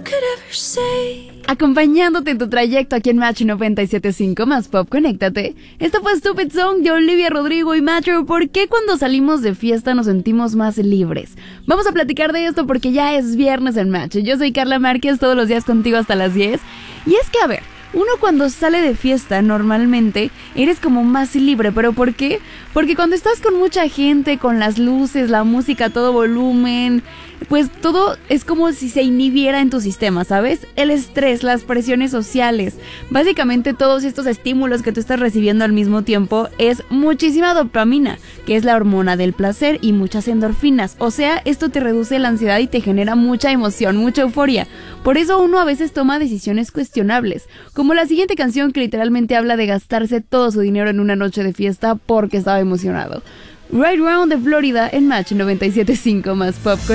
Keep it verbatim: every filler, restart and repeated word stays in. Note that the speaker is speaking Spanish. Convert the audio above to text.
Acompañándote en tu trayecto aquí en Match noventa y siete punto cinco más Pop, conéctate. Esto fue Stupid Song de Olivia Rodrigo y Matthew. ¿Por qué cuando salimos de fiesta nos sentimos más libres? Vamos a platicar de esto porque ya es viernes en Match. Yo soy Carla Márquez, todos los días contigo hasta las diez. Y es que, a ver, uno cuando sale de fiesta normalmente eres como más libre, ¿pero por qué? Porque cuando estás con mucha gente, con las luces, la música a todo volumen, pues todo es como si se inhibiera en tu sistema, ¿sabes? El estrés, las presiones sociales, básicamente todos estos estímulos que tú estás recibiendo al mismo tiempo es muchísima dopamina, que es la hormona del placer, y muchas endorfinas. O sea, esto te reduce la ansiedad y te genera mucha emoción, mucha euforia. Por eso uno a veces toma decisiones cuestionables, como la siguiente canción que literalmente habla de gastarse todo su dinero en una noche de fiesta porque estaba emocionado. Right Round de Florida en Match noventa y siete punto cinco más Pop.